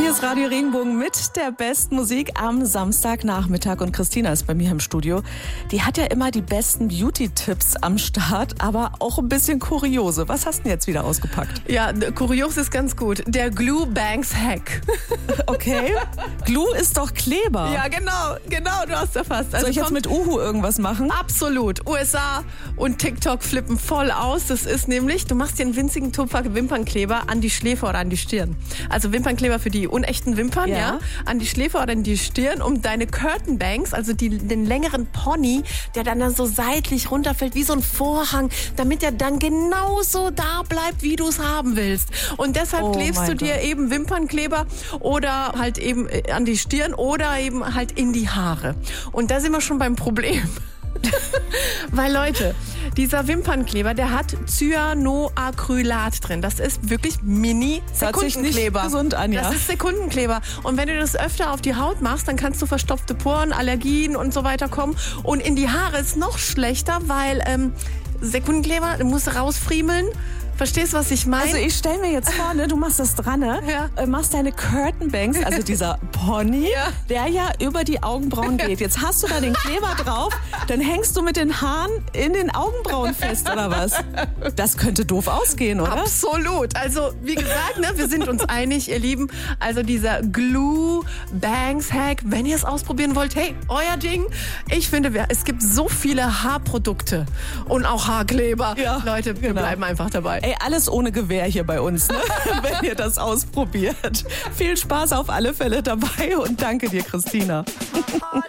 Hier ist Radio Regenbogen mit der besten Musik am Samstagnachmittag. Und Christina ist bei mir im Studio. Die hat ja immer die besten Beauty-Tipps am Start, aber auch ein bisschen kuriose. Was hast du denn jetzt wieder ausgepackt? Ja, kurios ist ganz gut. Der Glue Banks Hack. Okay. Glue ist doch Kleber. Ja, genau, du hast erfasst. Also soll ich jetzt mit Uhu irgendwas machen? Absolut. USA und TikTok flippen voll aus. Das ist nämlich, du machst dir einen winzigen Tupfer Wimpernkleber an die Schläfe oder an die Stirn. Also Wimpernkleber für die unechten Wimpern, ja, an die Schläfe oder an die Stirn, um deine Curtain Banks, also den längeren Pony, der dann so seitlich runterfällt wie so ein Vorhang, damit er dann genauso da bleibt, wie du es haben willst. Und deshalb klebst du dir eben Wimpernkleber oder halt eben an die Stirn oder eben halt in die Haare. Und da sind wir schon beim Problem. Weil Leute, dieser Wimpernkleber, der hat Cyanoacrylat drin. Das ist wirklich Mini-Sekundenkleber. Gesund an, ja. Das ist Sekundenkleber. Und wenn du das öfter auf die Haut machst, dann kannst du verstopfte Poren, Allergien und so weiter kommen. Und in die Haare ist noch schlechter, weil Sekundenkleber, du musst rausfriemeln. Verstehst du, was ich meine? Also ich stelle mir jetzt vor, ne, du machst das dran, ne? Ja. Machst deine Curtain Banks, also dieser Pony, der ja über die Augenbrauen geht. Jetzt hast du da den Kleber drauf, dann hängst du mit den Haaren in den Augenbrauen fest, oder was? Das könnte doof ausgehen, oder? Absolut. Also wie gesagt, ne, wir sind uns einig, ihr Lieben. Also dieser Glue Banks Hack, wenn ihr es ausprobieren wollt, hey, euer Ding. Ich finde, es gibt so viele Haarprodukte und auch Haarkleber. Ja, Leute, wir bleiben einfach dabei. Ey, alles ohne Gewehr hier bei uns, ne? Wenn ihr das ausprobiert. Viel Spaß auf alle Fälle dabei und danke dir, Christina.